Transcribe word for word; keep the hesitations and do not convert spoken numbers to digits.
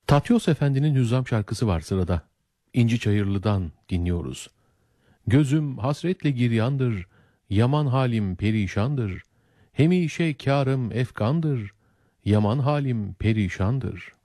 Tatyos Efendi'nin Hüzzam şarkısı var sırada. İnci Çayırlı'dan dinliyoruz. Gözüm hasretle giryandır, yaman halim perişandır. Hemişe kârım efkandır, yaman halim perişandır.